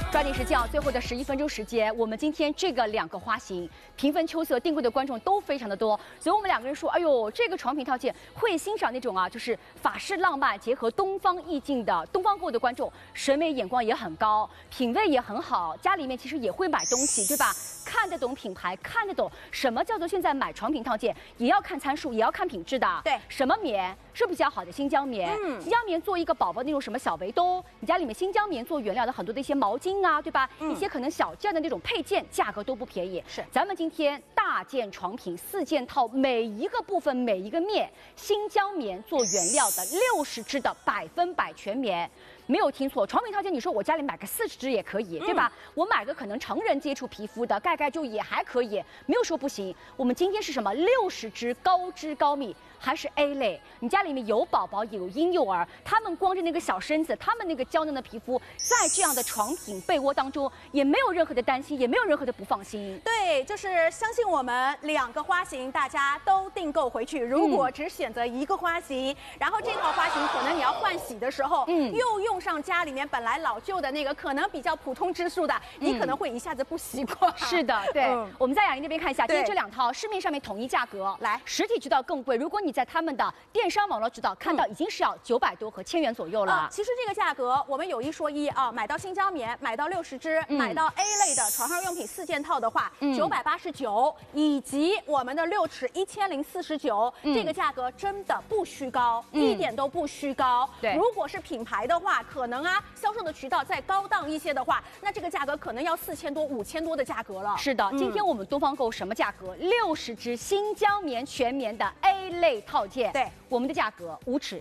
抓紧时间啊！最后的11分钟时间，我们今天这个2个花型平分秋色，订购的观众都非常的多，所以我们2个人说，哎呦，这个床品套件会欣赏那种啊，就是法式浪漫结合东方意境的东方购的观众，审美眼光也很高，品味也很好，家里面其实也会买东西，对吧？看得懂品牌，看得懂什么叫做现在买床品套件，也要看参数，也要看品质的。 对， 什么棉是比较好的新疆棉，新疆棉做一个宝宝那种什么小围兜，你家里面新疆棉做原料的很多的一些毛巾啊，对吧？一些可能小件的那种配件，价格都不便宜。 是， 咱们今天大件床品4件套，每一个部分每一个面新疆棉做原料的60支的100%全棉。没有听错，床品套件，你说我家里买个40支也可以，对吧？我买个可能成人接触皮肤的，盖盖就也还可以，没有说不行。我们今天是什么？60支高支高密，还是 A 类？你家里面有宝宝有婴幼儿，他们光着那个小身子，他们那个娇嫩的皮肤，在这样的床品被窝当中，也没有任何的担心，也没有任何的不放心。 对，就是相信我们2个花型，大家都订购回去。如果只选择一个花型，然后这套花型可能你要换洗的时候，又用上家里面本来老旧的那个，可能比较普通支数的，你可能会一下子不习惯。 是的，对。我们在雅玲那边看一下，今天这2套市面上面统一价格， 来， 实体渠道更贵。如果你在他们的电商网络渠道看到，已经是要900多和1000元左右了。 其实这个价格我们有一说一啊，买到新疆棉，买到60支，买到 A 类的床上用品4件套的话，989，以及我们的6尺1049，这个价格真的不虚高，一点都不虚高。 对， 如果是品牌的话，可能啊销售的渠道再高档一些的话，那这个价格可能要4000多、5000多的价格了。 是的，今天我们东方购什么价格？60支新疆棉全棉的 A 类套件， 对， 我们的价格5尺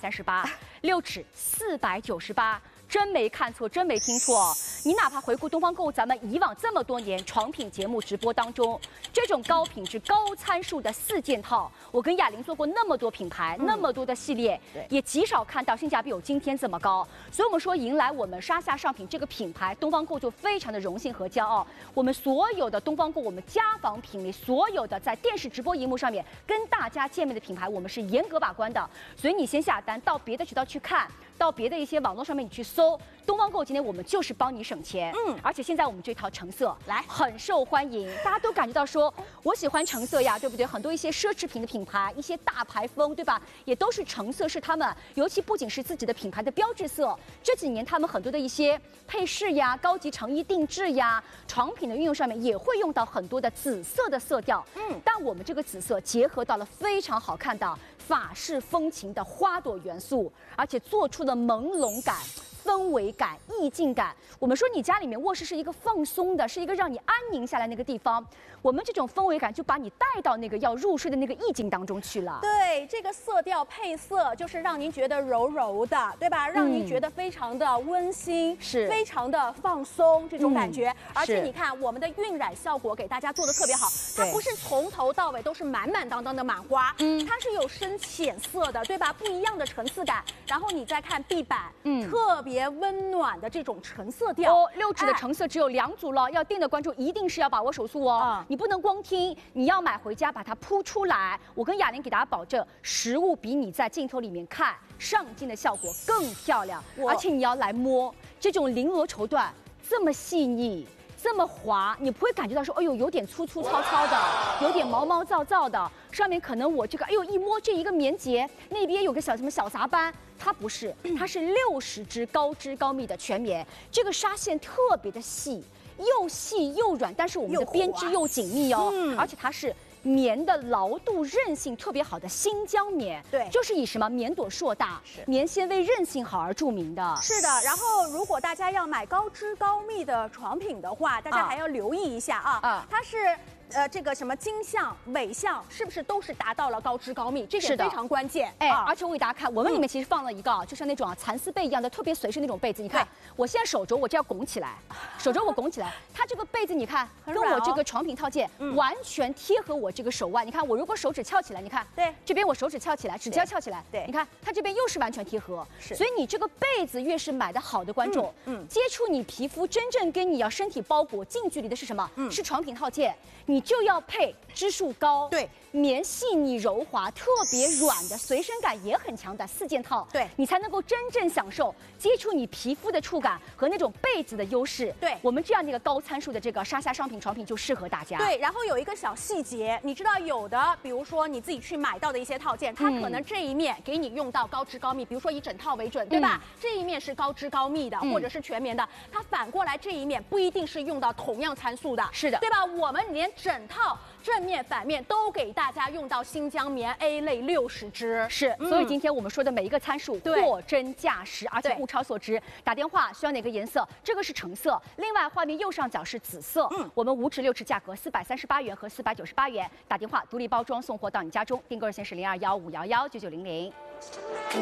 438，6尺498。真没看错，真没听错。你哪怕回顾东方购咱们以往这么多年床品节目直播当中，这种高品质、高参数的4件套，我跟雅玲做过那么多品牌、那么多的系列，也极少看到性价比有今天这么高。所以我们说，迎来我们沙夏上品这个品牌，东方购就非常的荣幸和骄傲。我们所有的东方购，我们家纺品类所有的在电视直播荧幕上面跟大家见面的品牌，我们是严格把关的。所以你先下单，到别的渠道去看。到别的一些网络上面你去搜，东方购今天我们就是帮你省钱，而且现在我们这套橙色来很受欢迎，大家都感觉到说我喜欢橙色呀，对不对？很多一些奢侈品的品牌，一些大牌风，对吧？也都是橙色是他们，尤其不仅是自己的品牌的标志色，这几年他们很多的一些配饰呀、高级成衣定制呀、床品的运用上面也会用到很多的紫色的色调，但我们这个紫色结合到了非常好看的法式风情的花朵元素，而且做出了朦胧感、氛围感、意境感。我们说你家里面卧室是一个放松的，是一个让你安宁下来那个地方，我们这种氛围感就把你带到那个要入睡的那个意境当中去了。 对，这个色调配色就是让您觉得柔柔的，对吧？让您觉得非常的温馨， 是非常的放松这种感觉。而且你看我们的晕染效果给大家做的特别好，它不是从头到尾都是满满当当的满花，它是有深浅色的，对吧？不一样的层次感。然后你再看壁板，特别温暖的这种橙色调。 6指的橙色只有2组了，要订的观众一定是要把握手速哦。你不能光听，你要买回家把它铺出来。我跟雅玲给大家保证，实物比你在镜头里面看上镜的效果更漂亮，而且你要来摸这种绫罗绸缎这么细腻。这么滑，你不会感觉到说，哎呦，有点粗粗糙糙的，有点毛毛躁躁的。上面可能我这个，哎呦，一摸这一个棉结，那边有个什么小杂斑，它不是，它是60支高支高密的全棉，这个纱线特别的细，又细又软，但是我们的编织又紧密哦，而且它是棉的牢度韧性特别好的新疆棉， 对， 就是以什么棉朵硕大、棉纤维韧性好而著名的。 是的，然后如果大家要买高支高密的床品的话，大家还要留意一下啊，它是。这个什么经项、纬项是不是都是达到了高支高密？这点非常关键。 而且我给大家看，我们里面其实放了一个，就像那种蚕丝被一样的特别随身那种被子。你看，我现在手肘我这要拱起来，手肘我拱起来，它这个被子你看，跟我这个床品套件完全贴合我这个手腕。你看，我如果手指翘起来，你看， 对， 这边我手指翘起来，指尖翘起来，对，你看它这边又是完全贴合。所以你这个被子越是买的好的观众，接触你皮肤真正跟你要身体包裹近距离的是什么？是床品套件。你就要配支数高， 对， 棉细腻柔滑，特别软的，随身感也很强的4件套， 对， 你才能够真正享受接触你皮肤的触感和那种被子的优势。 对， 我们这样的一个高参数的这个沙夏商品床品就适合大家。 对，然后有一个小细节，你知道有的，比如说你自己去买到的一些套件，它可能这一面给你用到高织高密，比如说以整套为准，对吧？这一面是高织高密的，或者是全棉的，它反过来这一面不一定是用到同样参数的， 是的， 对吧？我们连整套正面、反面都给大家用到新疆棉 A 类60支， 是。所以今天我们说的每一个参数货真价实，而且物超所值。打电话需要哪个颜色？这个是橙色，另外画面右上角是紫色。我们5指6指价格438元和498元，打电话独立包装送货到你家中，订购热线是0215119900。